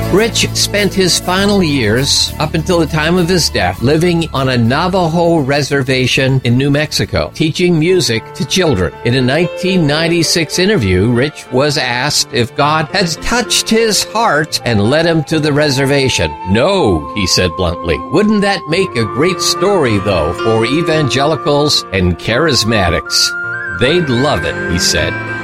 Rich spent his final years, up until the time of his death, living on a Navajo reservation in New Mexico, teaching music to children. In a 1996 interview, Rich was asked if God had touched his heart and led him to the reservation. No, he said bluntly. Wouldn't that make a great story, though, for evangelicals and charismatics? They'd love it, he said.